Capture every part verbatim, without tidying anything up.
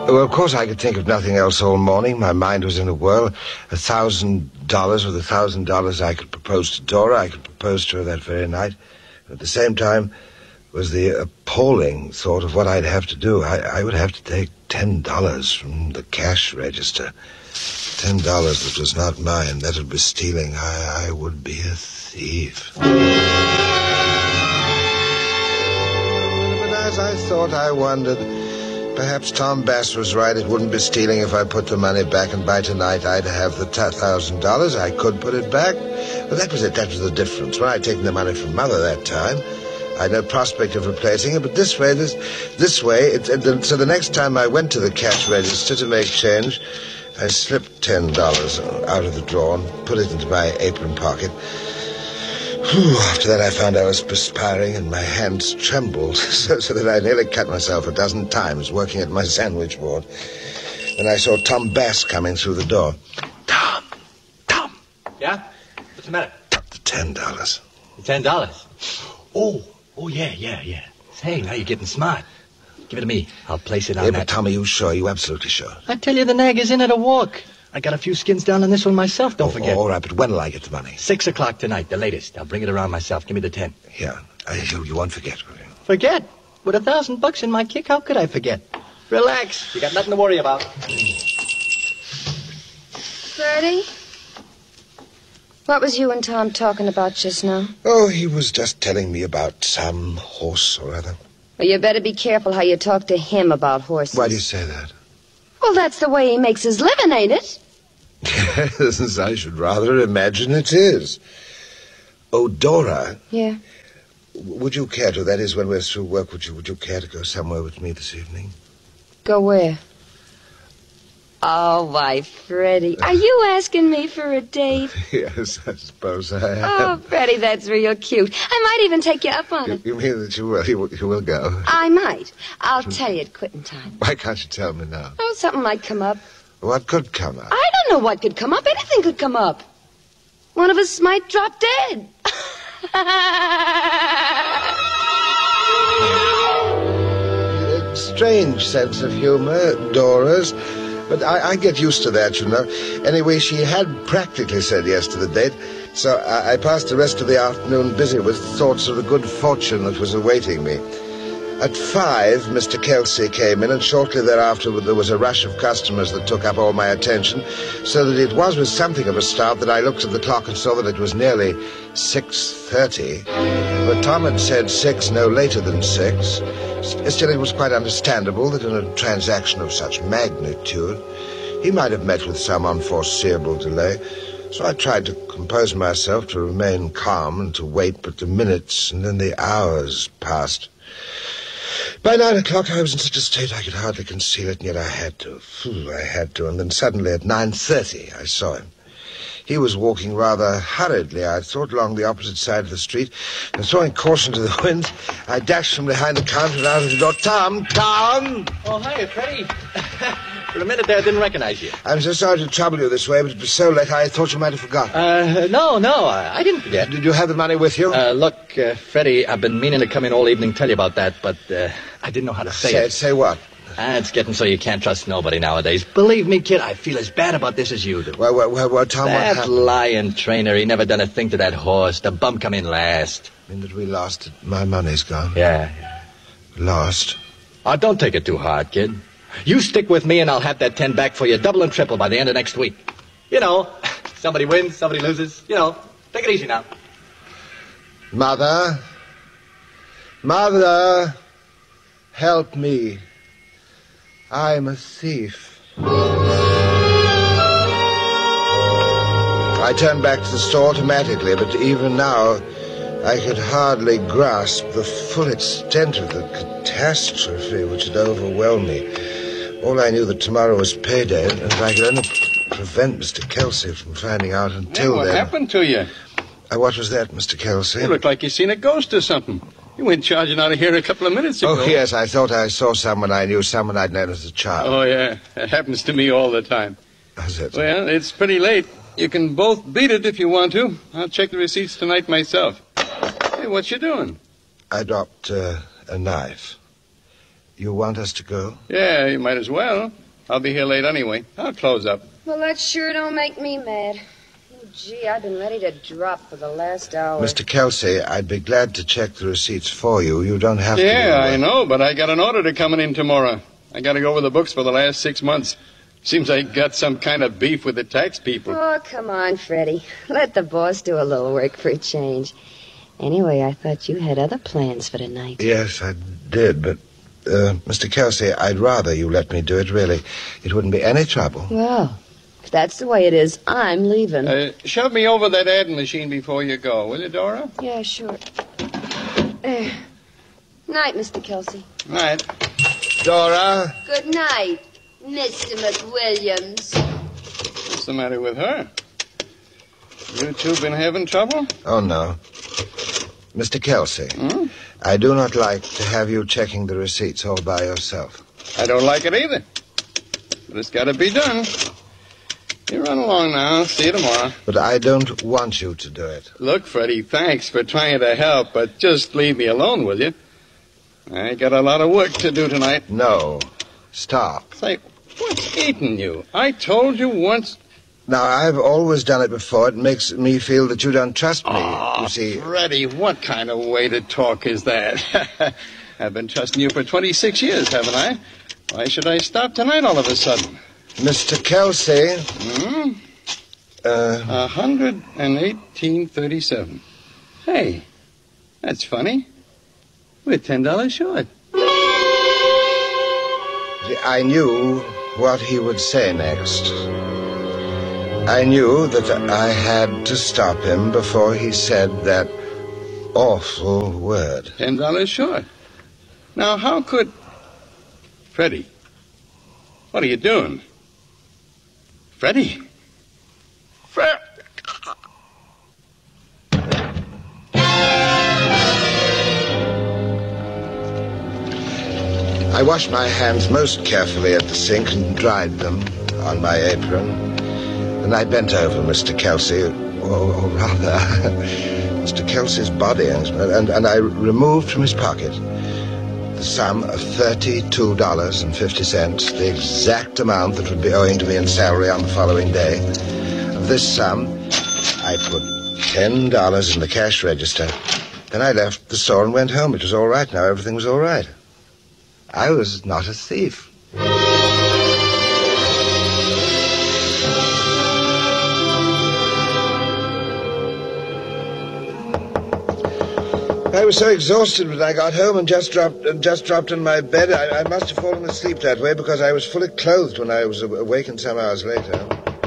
Well, of course, I could think of nothing else all morning. My mind was in a whirl. A thousand dollars with a thousand dollars I could propose to Dora. I could propose to her that very night. At the same time was the appalling thought of what I'd have to do. I, I would have to take ten dollars from the cash register. Ten dollars that was not mine. That would be stealing. I, I would be a thief. But as I thought, I wondered... Perhaps Tom Bass was right. It wouldn't be stealing if I put the money back, and by tonight I'd have the one thousand dollars. I could put it back. But that was it. That was the difference. When I'd taken the money from Mother that time, I had no prospect of replacing it. But this way, this, this way, it, it, so the next time I went to the cash register to make change, I slipped ten dollars out of the drawer and put it into my apron pocket. Whew, after that, I found I was perspiring and my hands trembled, so, so that I nearly cut myself a dozen times working at my sandwich board. Then I saw Tom Bass coming through the door. Tom! Tom! Yeah? What's the matter? The ten dollars. The ten dollars? Oh, oh, yeah, yeah, yeah. Say, now you're getting smart. Give it to me. I'll place it on yeah, that... but Tom, are you sure? Are you absolutely sure? I tell you, the nag is in at a walk. I got a few skins down on this one myself, don't oh, forget. All right, but when will I get the money? Six o'clock tonight, the latest. I'll bring it around myself. Give me the ten. Yeah, uh, you, you won't forget, will you? Forget? With a thousand bucks in my kick, how could I forget? Relax. You got nothing to worry about. Freddie? What was you and Tom talking about just now? Oh, he was just telling me about some horse or other. Well, you better be careful how you talk to him about horses. Why do you say that? Well, that's the way he makes his living, ain't it? Yes, I should rather imagine it is. Oh, Dora. Yeah? Would you care to, that is, when we're through work, would you, would you care to go somewhere with me this evening? Go where? Oh, why, Freddie, are you asking me for a date? Yes, I suppose I am. Oh, Freddie, that's real cute. I might even take you up on you, it. You mean that you will, you, will- you will go? I might. I'll tell you at quitting time. Why can't you tell me now? Oh, something might come up. What could come up? I don't know what could come up. Anything could come up. One of us might drop dead. A strange sense of humor, Dora's. But I, I get used to that, you know. Anyway, she had practically said yes to the date, so I, I passed the rest of the afternoon busy with thoughts of the good fortune that was awaiting me. At five, Mister Kelsey came in, and shortly thereafter there was a rush of customers that took up all my attention, so that it was with something of a start that I looked at the clock and saw that it was nearly six thirty. But Tom had said six, no later than six. Still, it was quite understandable that in a transaction of such magnitude, he might have met with some unforeseeable delay. So I tried to compose myself, to remain calm and to wait, but the minutes and then the hours passed. By nine o'clock, I was in such a state I could hardly conceal it, and yet I had to. I had to. And then suddenly at nine thirty, I saw him. He was walking rather hurriedly, I thought, along the opposite side of the street, and throwing caution to the wind, I dashed from behind the counter and out of the door. Tom! Tom! Oh, hiya, Freddie. For a minute there, I didn't recognize you. I'm so sorry to trouble you this way, but it was so late I thought you might have forgotten. Uh, no, no, I, I didn't forget. Did you have the money with you? Uh, look, uh, Freddie, I've been meaning to come in all evening, tell you about that, but uh, I didn't know how to say, say it. it. Say what? Ah, it's getting so you can't trust nobody nowadays. Believe me, kid, I feel as bad about this as you do. Well, well, well, well Tom, what That happened? lying trainer, he never done a thing to that horse. The bum come in last. I mean that we lost it. My money's gone. Yeah, yeah. Lost. Oh, don't take it too hard, kid. You stick with me and I'll have that ten back for you double and triple by the end of next week. You know, somebody wins, somebody loses. You know, take it easy now. Mother. Mother. Help me. I'm a thief. I turned back to the store automatically, but even now I could hardly grasp the full extent of the catastrophe which had overwhelmed me. All I knew that tomorrow was payday, and if I could only prevent Mister Kelsey from finding out until yeah, what then... What happened to you? Uh, what was that, Mister Kelsey? You look like you seen a ghost or something. You went charging out of here a couple of minutes ago. Oh, yes, I thought I saw someone I knew, someone I'd known as a child. Oh, yeah. That happens to me all the time. How's that? Well, it's pretty late. You can both beat it if you want to. I'll check the receipts tonight myself. Hey, what you doing? I dropped uh, a knife. You want us to go? Yeah, you might as well. I'll be here late anyway. I'll close up. Well, that sure don't make me mad. Oh, gee, I've been ready to drop for the last hour. Mister Kelsey, I'd be glad to check the receipts for you. You don't have to. Yeah, I know, but I got an auditor coming in tomorrow. I got to go over the books for the last six months. Seems I got some kind of beef with the tax people. Oh, come on, Freddie. Let the boss do a little work for a change. Anyway, I thought you had other plans for tonight. Yes, I did, but, uh, Mister Kelsey, I'd rather you let me do it, really. It wouldn't be any trouble. Well, if that's the way it is, I'm leaving. Uh, shove me over that adding machine before you go, will you, Dora? Yeah, sure. There. Night, Mister Kelsey. Night. Dora? Good night, Mister McWilliams. What's the matter with her? You two been having trouble? Oh, no. Mister Kelsey, Hmm? I do not like to have you checking the receipts all by yourself. I don't like it either. But it's got to be done. You run along now. See you tomorrow. But I don't want you to do it. Look, Freddie, thanks for trying to help, but just leave me alone, will you? I got a lot of work to do tonight. No. Stop. Say, what's eating you? I told you once... Now, I've always done it before. It makes me feel that you don't trust me. Oh, you see... Freddie, what kind of way to talk is that? I've been trusting you for twenty-six years, haven't I? Why should I stop tonight all of a sudden? Mister Kelsey... Hmm? Uh... one hundred eighteen thirty-seven. Hey, that's funny. We're ten dollars short. I knew what he would say next. I knew that I had to stop him before he said that awful word. Ten dollars short. Now, how could... Freddie, what are you doing? Freddie? Fred... I washed my hands most carefully at the sink and dried them on my apron. Then I bent over Mister Kelsey, or, or rather, Mister Kelsey's body, and, and, and I removed from his pocket the sum of thirty-two dollars and fifty cents, the exact amount that would be owing to me in salary on the following day. Of this sum, I put ten dollars in the cash register. Then I left the store and went home. It was all right now. Everything was all right. I was not a thief. I was so exhausted when I got home and just dropped uh, just dropped in my bed. I, I must have fallen asleep that way because I was fully clothed when I was awakened some hours later.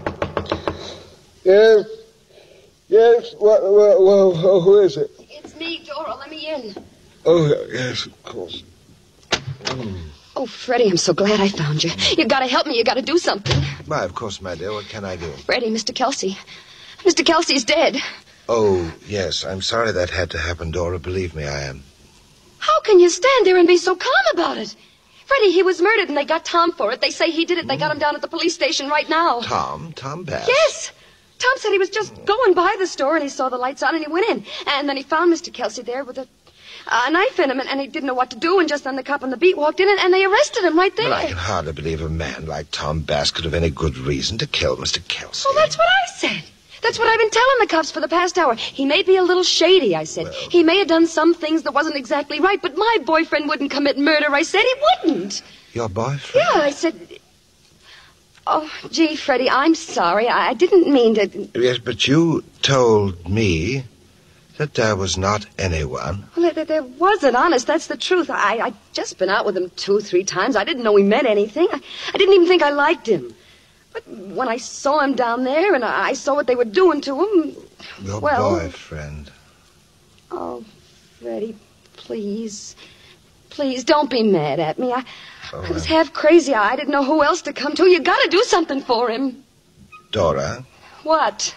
Yes, yes. What? Well, well, well, who is it? It's me, Dora. Let me in. Oh, yes, of course. Mm. Oh, Freddie, I'm so glad I found you. You gotta help me. You gotta do something. Why, of course, my dear. What can I do? Freddie, Mister Kelsey. Mister Kelsey's dead. Oh, yes. I'm sorry that had to happen, Dora. Believe me, I am. How can you stand there and be so calm about it? Freddie, he was murdered and they got Tom for it. They say he did it. They got him down at the police station right now. Tom? Tom Bass? Yes. Tom said he was just going by the store and he saw the lights on and he went in. And then he found Mister Kelsey there with a, a knife in him and, and he didn't know what to do. And just then the cop on the beat walked in and, and they arrested him right there. But I can hardly believe a man like Tom Bass could have any good reason to kill Mister Kelsey. Well, that's what I said. That's what I've been telling the cops for the past hour. He may be a little shady, I said. Well, he may have done some things that wasn't exactly right, but my boyfriend wouldn't commit murder, I said. He wouldn't. Your boyfriend? Yeah, I said... Oh, gee, Freddie, I'm sorry. I, I didn't mean to... Yes, but you told me that there was not anyone. Well, there, there wasn't, honest. That's the truth. I, I'd just been out with him two, three times. I didn't know he meant anything. I, I didn't even think I liked him. But when I saw him down there and I saw what they were doing to him... Your well, boyfriend. Oh, Freddie, please. Please, don't be mad at me. I, Oh, I was half crazy. I didn't know who else to come to. You gotta do something for him. Dora, What?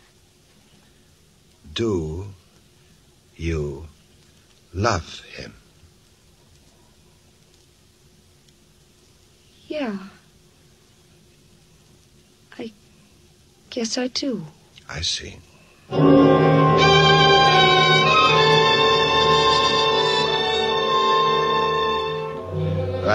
do you love him? Yeah. I guess I do. I see.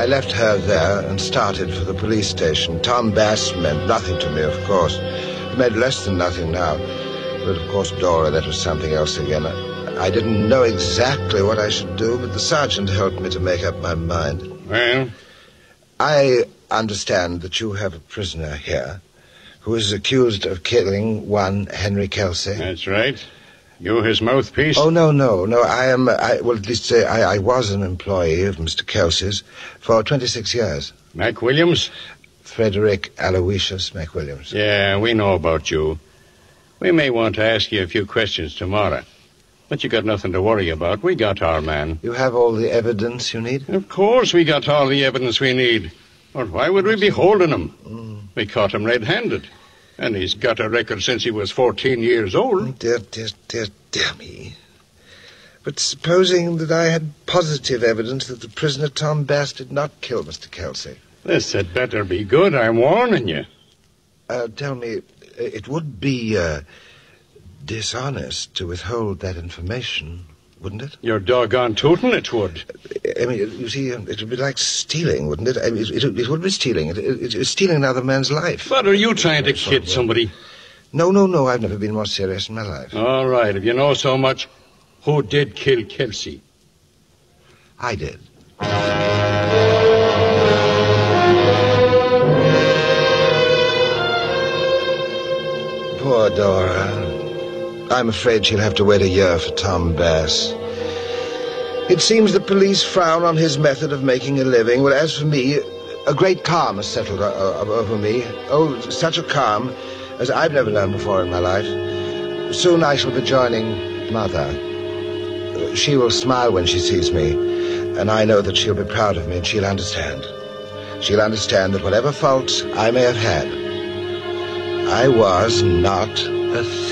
I left her there and started for the police station. Tom Bass meant nothing to me, of course. He meant less than nothing now. But, of course, Dora, that was something else again. I, I didn't know exactly what I should do, but the sergeant helped me to make up my mind. Well? I understand that you have a prisoner here who is accused of killing one Henry Kelsey. That's right. You his mouthpiece? Oh, no, no, no. I am, I, well, at least say I, I was an employee of Mister Kelsey's for twenty-six years. Mac Williams? Frederick Aloysius McWilliams. Yeah, we know about you. We may want to ask you a few questions tomorrow. But you got nothing to worry about. We got our man. You have all the evidence you need? Of course we got all the evidence we need. Or why would we be holding him? Mm. We caught him red-handed. And he's got a record since he was fourteen years old. Dear, dear, dear, dear me. But supposing that I had positive evidence that the prisoner Tom Bass did not kill Mister Kelsey. This had better be good, I'm warning you. Uh, tell me, it would be uh, dishonest to withhold that information, wouldn't it? You're doggone tootin' it would. I mean, you see, it would be like stealing, wouldn't it? I mean, it, it, it would be stealing. It, it, it's stealing another man's life. But are you trying to kid somebody? No, no, no. I've never been more serious in my life. All right. If you know so much, who did kill Kelsey? I did. Poor Dora. I'm afraid she'll have to wait a year for Tom Bass. It seems the police frown on his method of making a living. Well, as for me, a great calm has settled o- over me. Oh, such a calm as I've never known before in my life. Soon I shall be joining Mother. She will smile when she sees me, and I know that she'll be proud of me, and she'll understand. She'll understand that whatever faults I may have had, I was not a thief.